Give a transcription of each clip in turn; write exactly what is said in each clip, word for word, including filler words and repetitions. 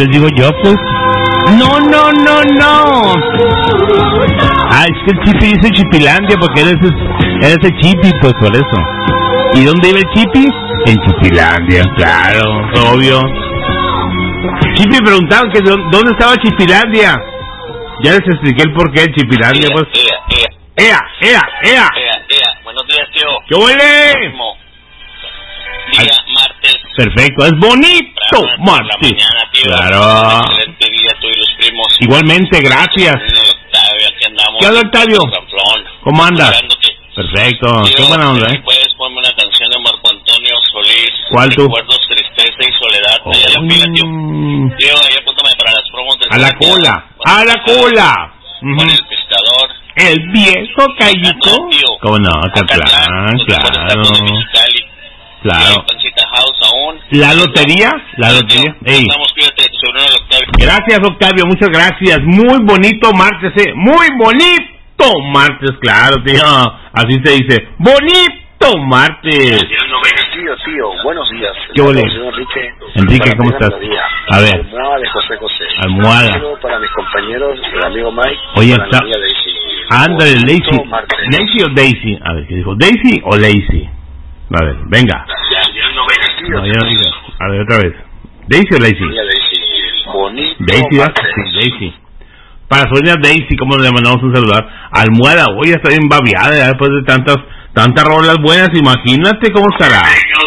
les digo yo, pues. No, no, no, no. Ah, es que el Chipi dice Chipilandia porque él es, él es el Chipi, pues por eso. ¿Y dónde vive el Chipi? En Chipilandia, claro, obvio. Chipi preguntaban que dónde estaba Chipilandia. Ya les expliqué el porqué de Chipilandia, pues. Ea, ea, ea, ea, ea. ea, ea. Buenos días, tío. ¿Qué huele? Día martes. Perfecto, es bonito martes. Mañana, tío. Claro. Excelente día, tú y los primos. Igualmente, gracias. Octavio, aquí andamos. ¿Qué onda, Octavio? ¿Cómo andas? Perfecto. Tío, qué buena onda, ¿eh? Puedes ponerme una canción de Marco Antonio Solís. ¿Cuál tú? Recuerdos, tristeza y soledad. Oh, allá la pila, tío. Tío, ahí apúntame para las promos del A la cola. A la cola. Con el pescador. El viejo Cayito. ¿Cómo no? Catlán, claro. Claro. ¿La lotería? La lotería. Ey. Gracias, Octavio, muchas gracias. Muy bonito martes, eh. Muy bonito martes, claro, tío. Así se dice. Bonito martes. Tío, tío, buenos días. ¿Qué ole? Enrique, Enrique, ¿cómo estás? A ver. Almohada de José José. Almohada. Para mis compañeros, el amigo Mike. Oye, está. Ándale, Lazy. ¿Lazy o Daisy? A ver, ¿qué dijo? ¿Daisy o Lazy? A ver, venga. No, ya no diga. A ver, otra vez. ¿Daisy o Lazy? Daisy, ¿verdad? Sí, Daisy. Para Sonia Daisy, como le mandamos un saludar. Almohada, hoy está bien babiada ya después de tantas tantas rolas buenas. Imagínate cómo estará.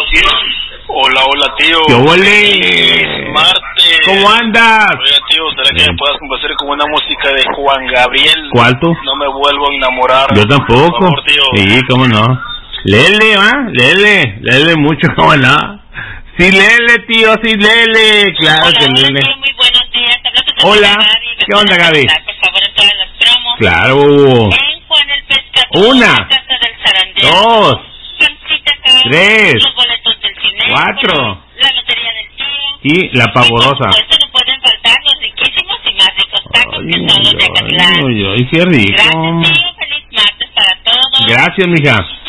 Hola, hola, tío. ¿Qué huele? Martes. ¿Cómo andas? Oye, tío, ¿será que Bien. me puedas complacer con una música de Juan Gabriel? ¿Cuál tú? No me vuelvo a enamorar. Yo tampoco. Por favor, tío. Sí, cómo no. Lele, ¿ah? Lele, lele mucho, cómo no. Sí, lele, tío, sí, lele. Claro hola, que hola, lele. tío, muy buenos días. Hola. Gaby, ¿Qué onda, Gaby? Por favor, en todas las promos. Claro. En Juan el Pescador. Una. La Casa del Zarandeo. Dos. Pancita Cara, Tres. Los boletos del cine. Cuatro. La lotería del tío. Y la pavorosa. Y por supuesto no pueden faltar los riquísimos y más ricos tacos que son los de Acatlán. Ay, ay, qué rico. Gracias, tío. Feliz martes para todos. Gracias, mija.